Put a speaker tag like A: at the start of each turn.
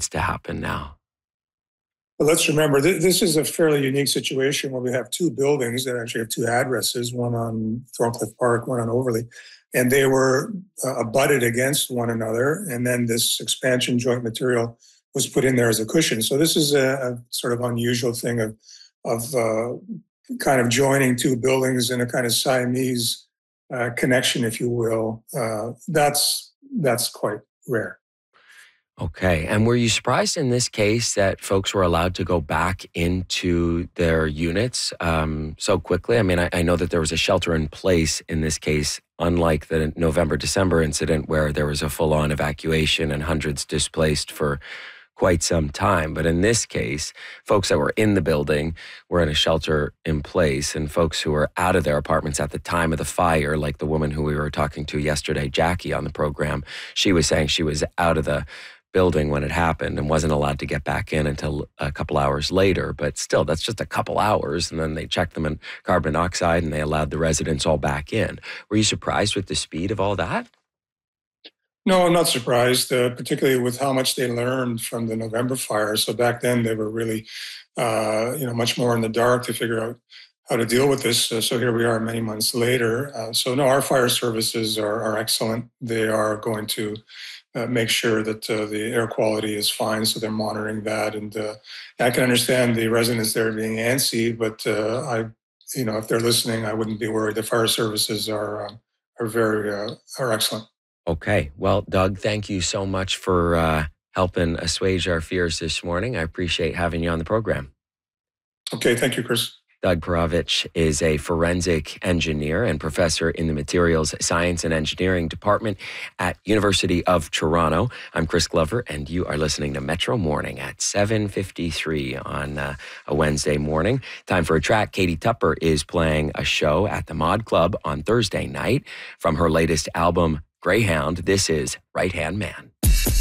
A: to happen now?
B: But let's remember, this is a fairly unique situation where we have two buildings that actually have two addresses, one on Thorncliffe Park, one on Overley, and they were abutted against one another. And then this expansion joint material was put in there as a cushion. So this is a sort of unusual thing of kind of joining two buildings in a kind of Siamese connection, if you will. That's quite rare.
A: Okay. And were you surprised in this case that folks were allowed to go back into their units so quickly? I mean, I know that there was a shelter in place in this case, unlike the November-December incident where there was a full-on evacuation and hundreds displaced for quite some time. But in this case, folks that were in the building were in a shelter in place, and folks who were out of their apartments at the time of the fire, like the woman who we were talking to yesterday, Jackie, on the program, she was saying she was out of the building when it happened and wasn't allowed to get back in until a couple hours later. But still, that's just a couple hours. And then they checked them in carbon monoxide and they allowed the residents all back in. Were you surprised with the speed of all that?
B: No, I'm not surprised, particularly with how much they learned from the November fire. So back then they were really, much more in the dark to figure out how to deal with this. So here we are many months later. So no, our fire services are excellent. They are going to make sure that the air quality is fine. So they're monitoring that. And I can understand the residents there being antsy, but if they're listening, I wouldn't be worried. The fire services are excellent.
A: Okay. Well, Doug, thank you so much for helping assuage our fears this morning. I appreciate having you on the program.
B: Okay. Thank you, Chris.
A: Doug Perovich is a forensic engineer and professor in the Materials Science and Engineering Department at University of Toronto. I'm Chris Glover, and you are listening to Metro Morning at 7:53 on a Wednesday morning. Time for a track. Katie Tupper is playing a show at the Mod Club on Thursday night. From her latest album, Greyhound, this is Right Hand Man.